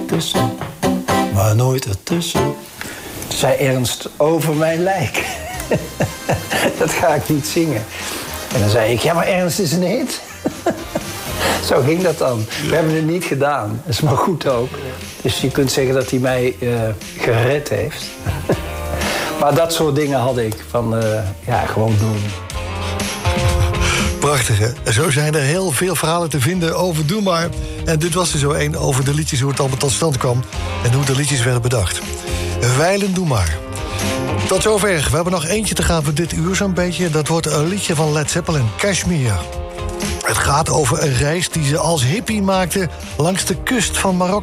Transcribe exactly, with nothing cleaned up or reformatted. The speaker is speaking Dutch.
tussen, maar nooit ertussen. Zei Ernst, over mijn lijk. Dat ga ik niet zingen. En dan zei ik, ja, maar Ernst is een hit. Zo ging dat dan. We hebben het niet gedaan. Dat is maar goed ook. Dus je kunt zeggen dat hij mij uh, gered heeft. Maar dat soort dingen had ik. Van, uh, ja, gewoon doen. Prachtig, hè? Zo zijn er heel veel verhalen te vinden over Doe Maar. En dit was er zo één over de liedjes, hoe het allemaal tot stand kwam. En hoe de liedjes werden bedacht. Wijlen Doe Maar. Tot zover. We hebben nog eentje te gaan voor dit uur zo'n beetje. Dat wordt een liedje van Led Zeppelin, Kashmir. Het gaat over een reis die ze als hippie maakte langs de kust van Marokko.